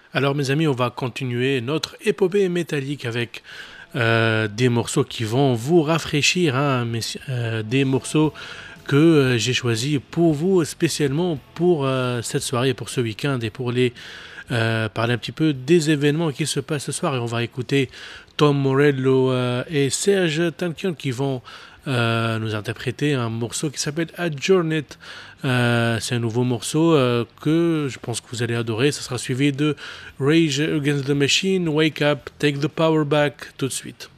Alors mes amis, on va continuer notre épopée métallique avec des morceaux qui vont vous rafraîchir, hein, des morceaux que j'ai choisis pour vous spécialement pour cette soirée, pour ce week-end et pour les parler un petit peu des événements qui se passent ce soir. Et on va écouter Tom Morello et Serge Tankian qui vont nous interpréter un morceau qui s'appelle Adjourned. C'est un nouveau morceau que je pense que vous allez adorer. Ça sera suivi de Rage Against the Machine, Wake Up, Take the Power Back tout de suite.